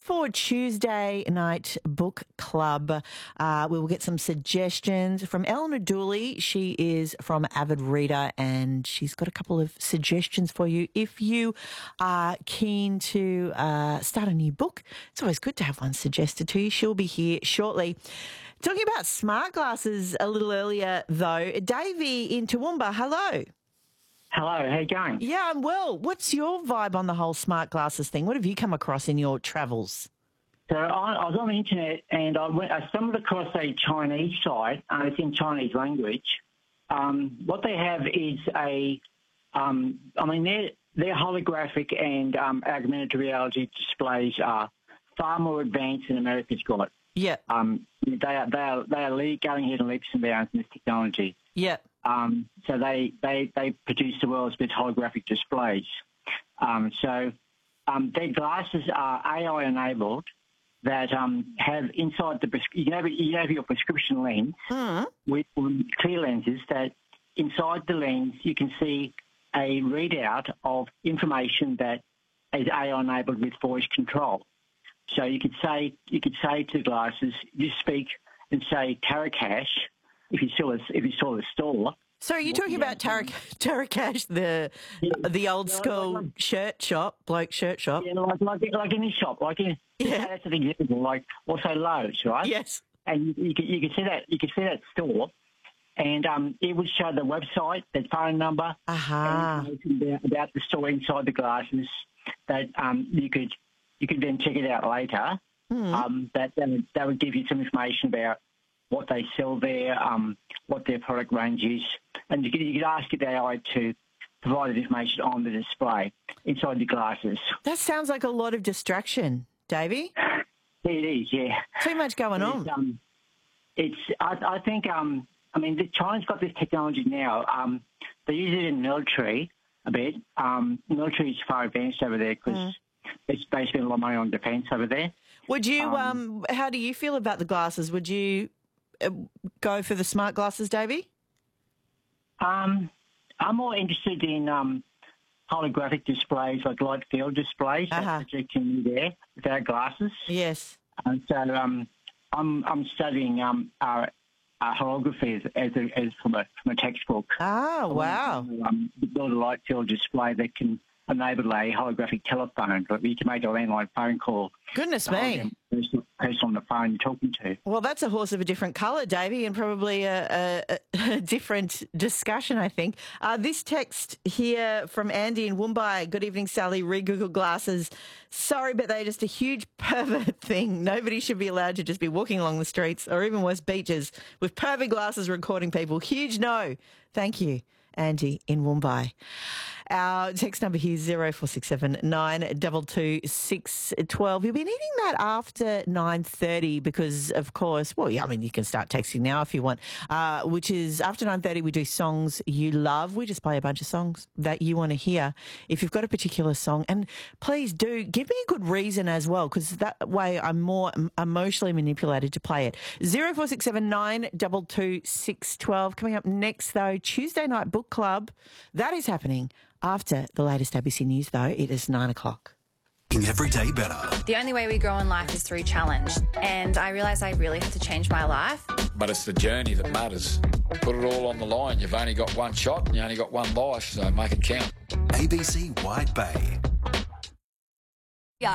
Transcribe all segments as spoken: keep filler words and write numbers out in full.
for Tuesday night book club. Uh, we will get some suggestions from Eleanor Dooley. She is from Avid Reader and she's got a couple of suggestions for you. If you are keen to uh, start a new book, it's always good to have one suggested to you. She'll be here shortly. Talking about smart glasses a little earlier, though, Davey in Toowoomba, hello. Hello, how you going? Yeah, I'm well. What's your vibe on the whole smart glasses thing? What have you come across in your travels? So I, I was on the internet and I, went, I stumbled across a Chinese site. Uh, it's in Chinese language. Um, what they have is a, um, I mean, their, their holographic and um, augmented reality displays are far more advanced than America's got. Yeah. Um, they are they are they are lead, going ahead and leaps and bounds in this technology. Yeah. Um, so they, they, they produce the world's best holographic displays. Um, so um, their glasses are A I enabled that um, have inside the you have you have your prescription lens mm. with clear lenses that inside the lens you can see a readout of information that is A I enabled with voice control. So you could say you could say to the glasses, you speak and say Tarakash if you saw if you saw the store. So are you talking about Tarak- Tarakash, the yeah. the old school like, like, shirt shop, bloke shirt shop? Yeah, like like, like in this shop, like in yeah. that's an example. Like also Lowe's, right? Yes. And you, you could you could see that you could see that store, and um, it would show the website, the phone number, uh-huh. and about, about the store inside the glasses. That um, you could you could then check it out later. Mm. Um, that that would, that would give you some information about what they sell there, um, what their product range is, and you could, you could ask the A I to provide the information on the display inside the glasses. That sounds like a lot of distraction, Davey. It is, yeah. Too much going it's, on. Um, it's, I, I think, um, I mean, the, China's got this technology now. Um, they use it in the military a bit. Um, the military is far advanced over there because mm. it's, they spend a lot of money on defence over there. Would you, um, um, how do you feel about the glasses? Would you uh, go for the smart glasses, Davey? Um, I'm more interested in um, holographic displays, like light field displays, uh-huh. that projecting there without glasses. Yes. And so um, I'm I'm studying um, uh, uh, holography as, as, a, as from a from a textbook. Oh, wow! To, um, build a light field display that can enable a holographic telephone, but you can make a landline phone call. Goodness me! Person, person on the phone you're talking to. Well, that's a horse of a different colour, Davey, and probably a, a, a different discussion, I think. Uh, this text here from Andy in Woombai. Good evening, Sally. Re-Google glasses. Sorry, but they're just a huge pervert thing. Nobody should be allowed to just be walking along the streets or even worse, beaches with pervert glasses recording people. Huge no. Thank you, Andy in Woombai. Our text number here is zero four six seven nine two two six one two. You'll be needing that after nine thirty because, of course, well, yeah, I mean, you can start texting now if you want, uh, which is after nine thirty we do songs you love. We just play a bunch of songs that you want to hear. If you've got a particular song, and please do give me a good reason as well because that way I'm more emotionally manipulated to play it. zero four six seven nine two two six one two. Coming up next, though, Tuesday Night Book Club. That is happening after the latest A B C News, though. It is nine o'clock. Every day better. The only way we grow in life is through challenge. And I realised I really had to change my life. But it's the journey that matters. Put it all on the line. You've only got one shot and you only got one life, so make it count. A B C Wide Bay. Yeah.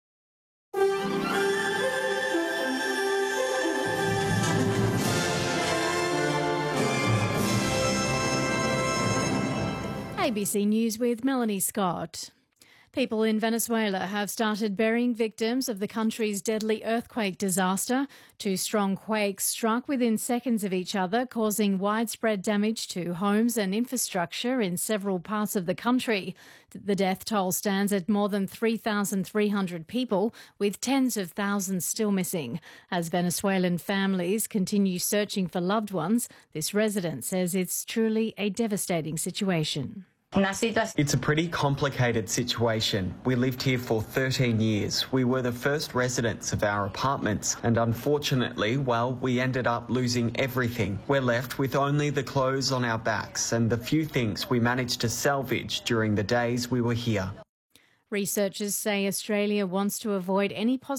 A B C News with Melanie Scott. People in Venezuela have started burying victims of the country's deadly earthquake disaster. Two strong quakes struck within seconds of each other, causing widespread damage to homes and infrastructure in several parts of the country. The death toll stands at more than three thousand three hundred people, with tens of thousands still missing. As Venezuelan families continue searching for loved ones, this resident says it's truly a devastating situation. It's a pretty complicated situation. We lived here for thirteen years. We were the first residents of our apartments, and unfortunately, well, we ended up losing everything. We're left with only the clothes on our backs and the few things we managed to salvage during the days we were here. Researchers say Australia wants to avoid any possibility